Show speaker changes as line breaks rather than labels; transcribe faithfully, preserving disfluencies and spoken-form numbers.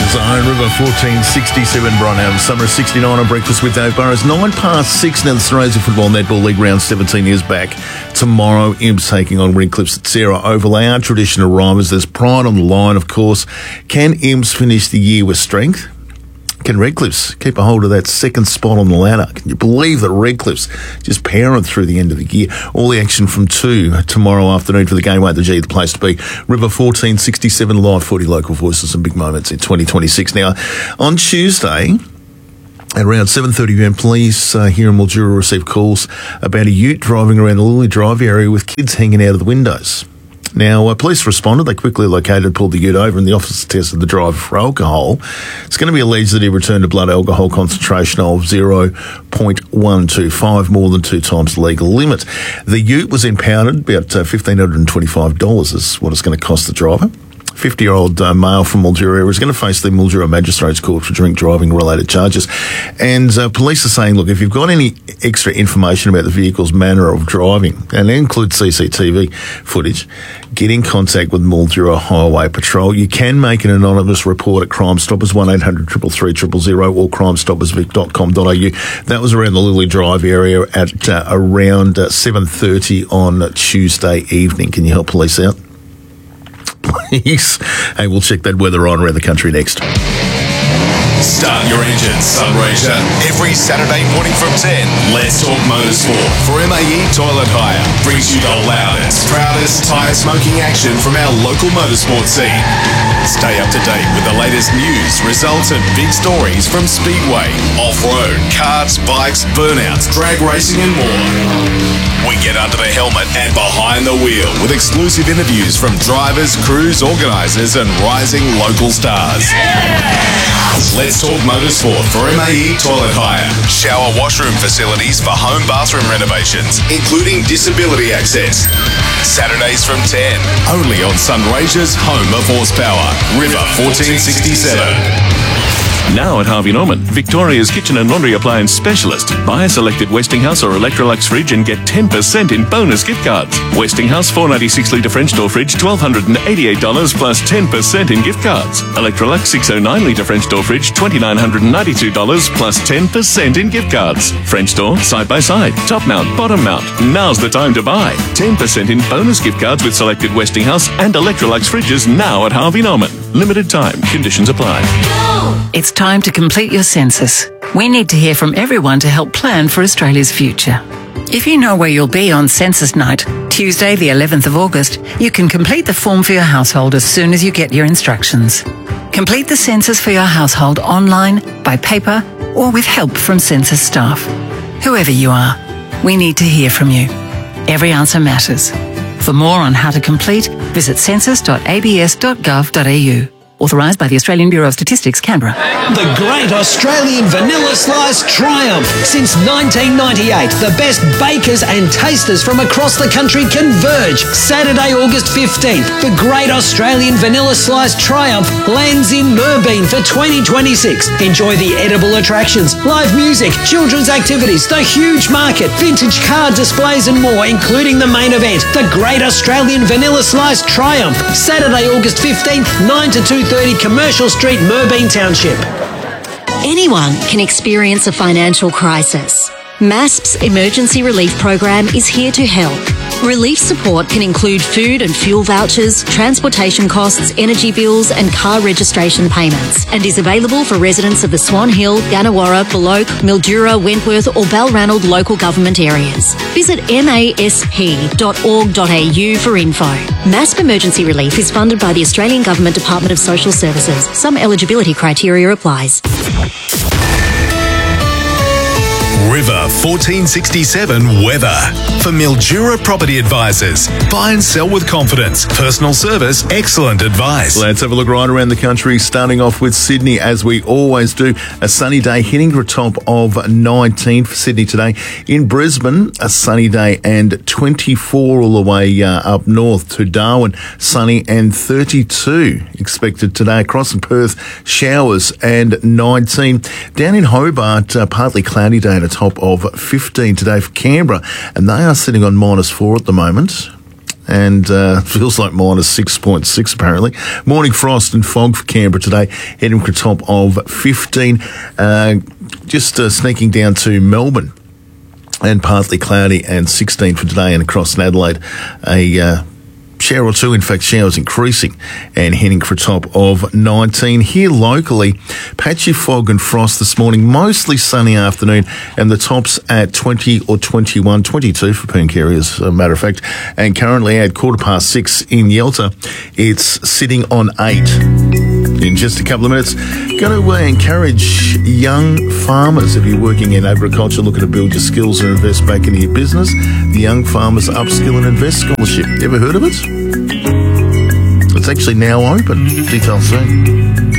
Zone, River fourteen sixty-seven, Brian Adams, Summer sixty-nine on Breakfast with Dave Burrows. Nine past six now, the Australian Football Netball League round seventeen is back tomorrow. Imps taking on Redcliffs at Sarah Oval. Our traditional rivals, there's pride on the line, of course. Can Imps finish the year with strength? Can Redcliffs keep a hold of that second spot on the ladder? Can you believe that Redcliffs just powering through the end of the year? All the action from two tomorrow afternoon for the Gateway at the G, the place to be. River fourteen sixty-seven, live forty local voices and big moments in twenty twenty-six. Now, on Tuesday, at around seven thirty p m, police uh, here in Mildura received calls about a ute driving around the Lily Drive area with kids hanging out of the windows. Now, uh, police responded. They quickly located, pulled the ute over, and the officer tested the driver for alcohol. It's going to be alleged that he returned a blood alcohol concentration of zero point one two five, more than two times the legal limit. The ute was impounded, about uh, one thousand five hundred twenty-five dollars is what it's going to cost the driver. fifty-year-old uh, male from Mildura is going to face the Mildura Magistrates Court for drink driving related charges. And uh, police are saying, look, if you've got any extra information about the vehicle's manner of driving, and that includes C C T V footage, get in contact with Mildura Highway Patrol. You can make an anonymous report at Crime Stoppers, one eight hundred three three three zero zero or crime stoppers vic dot com dot a u. That was around the Lily Drive area at uh, around uh, seven thirty on Tuesday evening. Can you help police out? Please. Hey, we'll check that weather on around the country next.
Start your engines, Sunraysia. Every Saturday morning from ten, Let's Talk Motorsport for M A E Toilet Hire. Brings you the loudest, proudest tyre smoking action from our local motorsport scene. Stay up to date with the latest news, results and big stories from Speedway, off-road, karts, bikes, burnouts, drag racing and more. We get under the helmet and behind the wheel with exclusive interviews from drivers, crews, organisers and rising local stars. Let's Talk Motorsport for M A E Toilet Hire. Shower washroom facilities for home bathroom renovations, including disability access. Saturdays from ten, only on Sunraysia's home of horsepower, River fourteen sixty-seven.
Now at Harvey Norman, Victoria's kitchen and laundry appliance specialist. Buy a selected Westinghouse or Electrolux fridge and get ten percent in bonus gift cards. Westinghouse four ninety-six litre French door fridge, one thousand two hundred eighty-eight dollars plus ten percent in gift cards. Electrolux six oh nine litre French door fridge, two thousand nine hundred ninety-two dollars plus ten percent in gift cards. French door, side by side, top mount, bottom mount. Now's the time to buy. ten percent in bonus gift cards with selected Westinghouse and Electrolux fridges now at Harvey Norman. Limited time. Conditions apply.
It's time to complete your census. We need to hear from everyone to help plan for Australia's future. If you know where you'll be on census night, Tuesday the eleventh of August, you can complete the form for your household as soon as you get your instructions. Complete the census for your household online, by paper, or with help from census staff. Whoever you are, we need to hear from you. Every answer matters. For more on how to complete, visit census dot a b s dot gov dot a u. Authorised by the Australian Bureau of Statistics, Canberra.
The Great Australian Vanilla Slice Triumph. Since nineteen ninety-eight, the best bakers and tasters from across the country converge. Saturday, August fifteenth, the Great Australian Vanilla Slice Triumph lands in Merbeen for twenty twenty-six. Enjoy the edible attractions, live music, children's activities, the huge market, vintage car displays and more, including the main event, the Great Australian Vanilla Slice Triumph. Saturday, August fifteenth, nine to two thirty Commercial Street, Merbeen Township.
Anyone can experience a financial crisis. M A S P's Emergency Relief Program is here to help. Relief support can include food and fuel vouchers, transportation costs, energy bills and car registration payments, and is available for residents of the Swan Hill, Gannawarra, Bloke, Mildura, Wentworth or Balranald local government areas. Visit m a s p dot org dot a u for info. M A S P Emergency Relief is funded by the Australian Government Department of Social Services. Some eligibility criteria applies.
River fourteen sixty-seven weather. For Mildura Property Advisors. Buy and sell with confidence. Personal service, excellent advice.
Let's have a look right around the country, starting off with Sydney, as we always do. A sunny day, hitting a top of nineteen for Sydney today. In Brisbane, a sunny day and twenty-four all the way uh, up north to Darwin. Sunny and thirty-two expected today. Across in Perth, showers and nineteen. Down in Hobart, uh, partly cloudy day at a top of fifteen today for Canberra, and they are sitting on minus four at the moment. and uh, feels like minus six point six apparently. Morning frost and fog for Canberra today, heading for a top of fifteen. Uh, just uh, sneaking down to Melbourne, and partly cloudy, and sixteen for today, and across in Adelaide, a uh, shower or two, in fact showers increasing, and heading for a top of nineteen. Here locally, patchy fog and frost this morning, mostly sunny afternoon, and the tops at twenty or twenty-one, twenty-two for Pooncarie as a matter of fact, and currently at quarter past six in Yelta, it's sitting on eight. In just a couple of minutes, going to uh, encourage young farmers, if you're working in agriculture, looking to build your skills and invest back into your business, the Young Farmers Upskill and Invest Scholarship. Ever heard of it? It's actually now open. Details soon.